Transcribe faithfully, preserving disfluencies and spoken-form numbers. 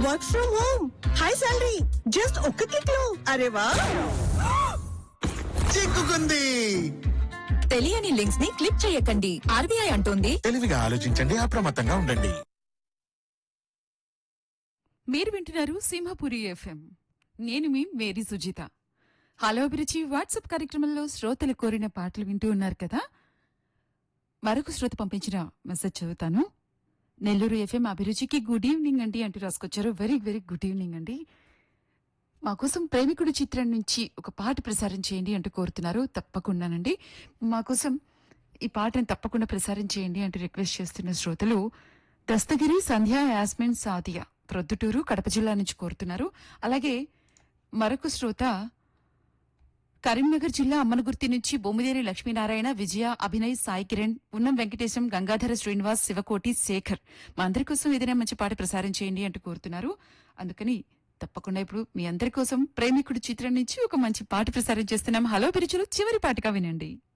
Work from home, high salary, just ఒక్క click లో. అరే వా, చిక్కుకుంది. తెలియని లింక్స్ ని క్లిక్ చేయకండి. ఆర్బీఐ అంటోంది, తెలివిగా ఆలోచించండి, అప్రమత్తంగా ఉండండి. మీరు వింటున్నారు సింహపురి ఎఫ్ఎం. నేను మీ మేరీ సుజిత. హలో అభిరుచి వాట్సాప్ కార్యక్రమంలో శ్రోతలు కోరిన పాటలు వింటూ ఉన్నారు కదా. మరొక శ్రోత పంపించిన మెసేజ్ చదువుతాను. నెల్లూరు ఎఫ్ఎం అభిరుచికి గుడ్ ఈవినింగ్ అండి అంటూ రాసుకొచ్చారు. వెరీ వెరీ గుడ్ ఈవినింగ్ అండి. మా కోసం ప్రేమికుడు చిత్రం నుంచి ఒక పాట ప్రసారం చేయండి అంటూ కోరుతున్నారు. తప్పకుండానండి, మా కోసం ఈ పాటను తప్పకుండా ప్రసారం చేయండి అంటూ రిక్వెస్ట్ చేస్తున్న శ్రోతలు దస్తగిరి, సంధ్య, యాస్మిన్, సాదియా ప్రొద్దుటూరు, కడప జిల్లా నుంచి కోరుతున్నారు. అలాగే మరొక శ్రోత కరీంనగర్ జిల్లా అమ్మనగుర్తి నుంచి బొమ్మిదేని లక్ష్మీనారాయణ, విజయ, అభినయ్, సాయి కిరణ్, ఉన్నం వెంకటేశం, గంగాధర శ్రీనివాస్, శివకోటి, శేఖర్ మా అందరి కోసం ఏదైనా మంచి పాట ప్రసారం చేయండి అంటూ కోరుతున్నారు. అందుకని తప్పకుండా ఇప్పుడు మీ అందరి కోసం ప్రేమికుడు చిత్రం నుంచి ఒక మంచి పాట ప్రసారం చేస్తున్నాం. హలో అభిరుచిలో చివరి పాటగా వినండి.